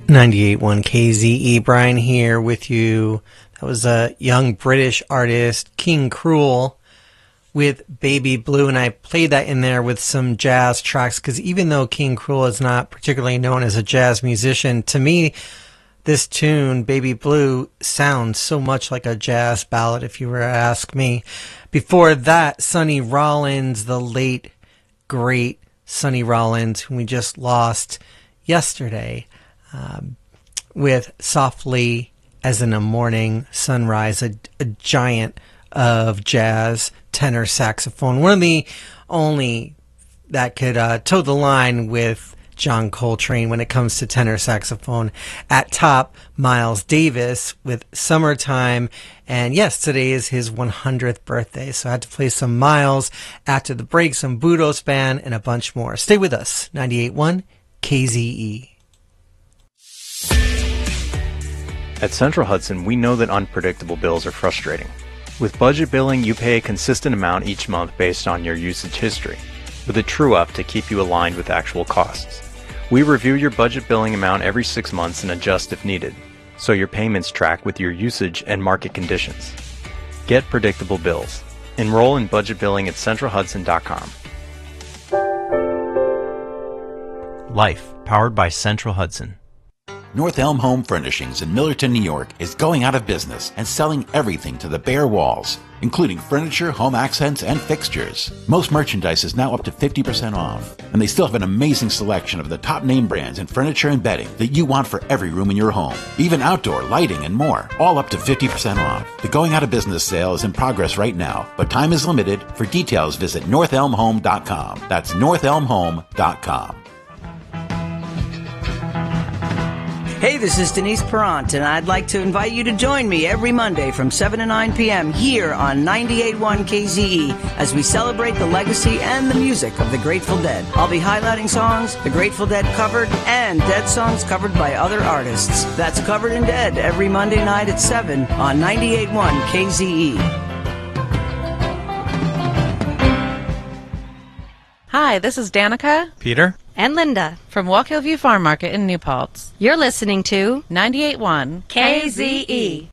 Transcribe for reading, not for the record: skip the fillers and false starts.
98.1 KZE, Brian here with you. That was a young British artist, King Cruel, with Baby Blue, and I played that in there with some jazz tracks, because even though King Cruel is not particularly known as a jazz musician, to me, this tune, Baby Blue, sounds so much like a jazz ballad, if you were to ask me. Before that, Sonny Rollins, the late, great Sonny Rollins, whom we just lost yesterday, with Softly as in a Morning Sunrise, a giant of jazz tenor saxophone. One of the only that could toe the line with John Coltrane when it comes to tenor saxophone. At top, Miles Davis with Summertime. And yes, today is his 100th birthday, so I had to play some Miles. After the break, some Budos Band, and a bunch more. Stay with us, 98.1 KZE. At Central Hudson, we know that unpredictable bills are frustrating. With budget billing, you pay a consistent amount each month based on your usage history, with a true-up to keep you aligned with actual costs. We review your budget billing amount every 6 months and adjust if needed, so your payments track with your usage and market conditions. Get predictable bills. Enroll in budget billing at centralhudson.com. Life, powered by Central Hudson. North Elm Home Furnishings in Millerton, New York is going out of business and selling everything to the bare walls, including furniture, home accents, and fixtures. Most merchandise is now up to 50% off, and they still have an amazing selection of the top name brands in furniture and bedding that you want for every room in your home, even outdoor lighting and more, all up to 50% off. The going out of business sale is in progress right now, but time is limited. For details, visit northelmhome.com. That's northelmhome.com. Hey, this is Denise Perrant, and I'd like to invite you to join me every Monday from 7 to 9 p.m. here on 98.1 KZE as we celebrate the legacy and the music of the Grateful Dead. I'll be highlighting songs the Grateful Dead covered and Dead songs covered by other artists. That's Covered in Dead every Monday night at 7 on 98.1 KZE. Hi, this is Danica, Peter, and Linda from Walk Hill View Farm Market in New Paltz. You're listening to 98.1 KZE.